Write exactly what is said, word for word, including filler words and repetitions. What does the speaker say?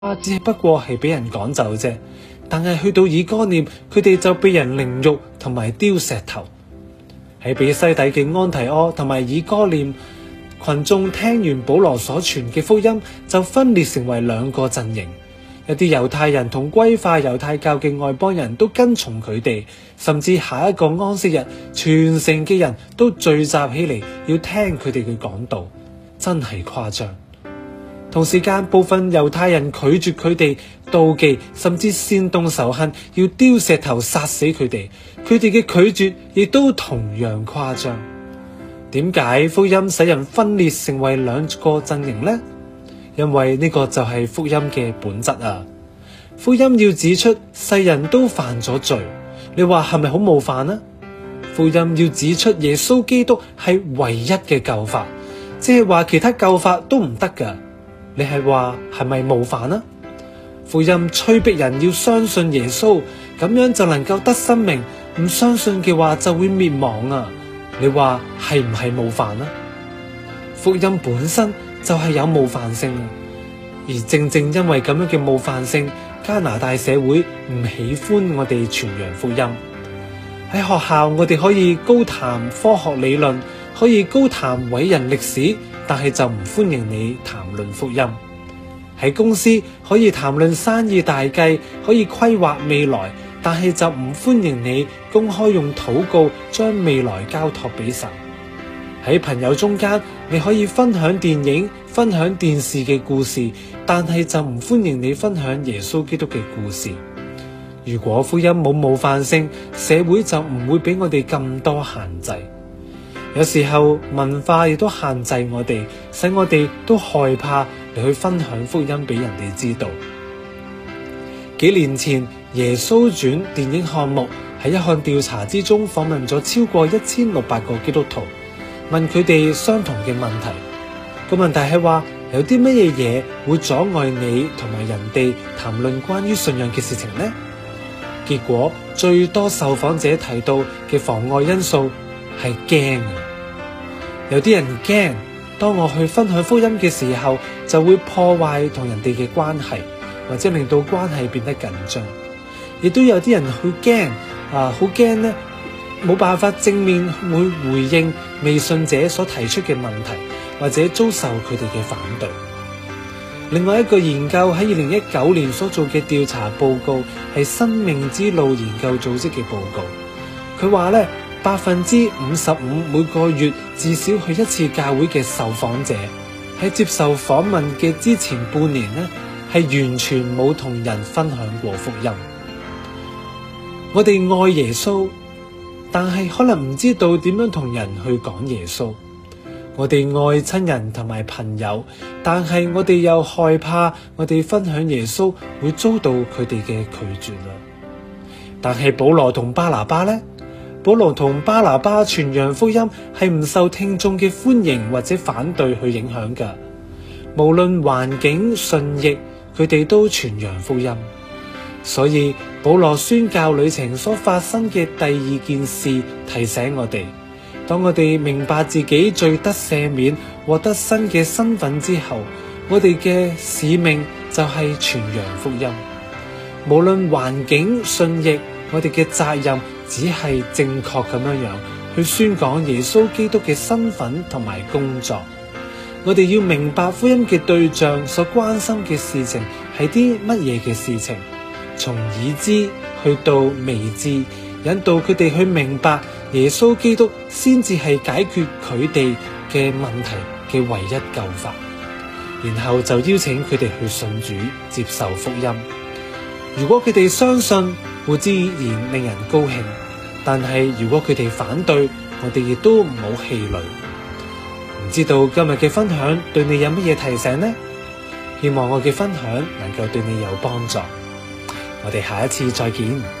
啊，只係不過係俾人趕走啫。但係去到以哥念，佢哋就被人凌辱同埋丟石頭。喺彼西底嘅安提阿同埋以哥念，群眾聽完保羅所傳嘅福音，就分裂成為兩個陣營。一啲猶太人同歸化猶太教嘅外邦人都跟從佢哋，甚至下一個安息日，全城嘅人都聚集起嚟要聽佢哋嘅講道，真係誇張。同時間，部分猶太人拒絕佢哋，妒忌甚至煽動仇恨，要丟石頭殺死佢哋。佢哋嘅拒絕亦都同樣誇張。點解福音使人分裂成為兩個陣營呢？因為呢個就係福音嘅本質啊！福音要指出世人都犯咗罪，你話係咪好冒犯呢？福音要指出耶穌基督係唯一嘅救法，即係話其他救法都唔得噶。你係話係咪冒犯呢？福音催逼人要相信耶穌，咁樣就能夠得生命，唔相信嘅話就會滅亡啊！你話係唔係冒犯呢？福音本身就係有冒犯性，而正正因為咁樣嘅冒犯性，加拿大社會唔喜歡我哋傳揚福音。喺學校我哋可以高談科學理論，可以高談偉人歷史，但係就唔歡迎你談論福音。喺公司可以談論生意大計，可以規劃未來，但係就唔歡迎你公開用禱告將未來交託俾神。喺朋友中間，你可以分享電影、分享電視嘅故事，但係就唔歡迎你分享耶穌基督嘅故事。如果福音冇冒犯性，社會就唔會俾我哋咁多限制。有時候文化亦都限制我哋，使我哋都害怕嚟去分享福音俾人哋知道。幾年前，耶穌傳電影項目喺一項調查之中訪問咗超過一千六百個基督徒，問佢哋相同嘅問題。個問題係話，有啲乜嘢嘢會阻礙你同埋人哋談論關於信仰嘅事情呢？結果最多受訪者提到嘅妨礙因素係驚啊！有啲人驚，當我去分享福音嘅時候，就會破壞同人哋嘅關係，或者令到關係變得緊張。亦都有啲人去驚啊，好驚呢，冇辦法正面會回應未信者所提出嘅問題，或者遭受佢哋嘅反對。另外一個研究喺二零一九年所做嘅調查報告係生命之路研究組織嘅報告，佢話咧，百分之五十五每個月至少去一次教會嘅受訪者喺接受訪問嘅之前半年呢，係完全冇同人分享過福音。我哋愛耶穌，但係可能唔知道點樣同人去講耶穌。我哋愛親人同埋朋友，但係我哋又害怕我哋分享耶穌會遭到佢哋嘅拒絕啦。但係保羅同巴拿巴呢？保羅同巴拿巴傳揚福音係唔受聽眾嘅歡迎或者反對去影響㗎。無論環境順逆，佢哋都傳揚福音。所以保羅宣教旅程所發生嘅第二件事提醒我哋，當我哋明白自己罪得赦免，獲得新嘅身份之後，我哋嘅使命就係傳揚福音。無論環境順逆，我哋嘅責任只係正確咁樣樣去宣講耶穌基督嘅身份同埋工作。我哋要明白福音嘅對象所關心嘅事情係啲乜嘢嘅事情，從已知去到未知，引導佢哋去明白耶穌基督先至係解決佢哋嘅問題嘅唯一救法，然後就邀請佢哋去信主，接受福音。如果佢哋相信，固之然令人高興，但係如果佢哋反對，我哋亦都唔好氣餒。唔知道今日嘅分享對你有乜嘢提醒呢？希望我嘅分享能夠對你有幫助。我哋下一次再見。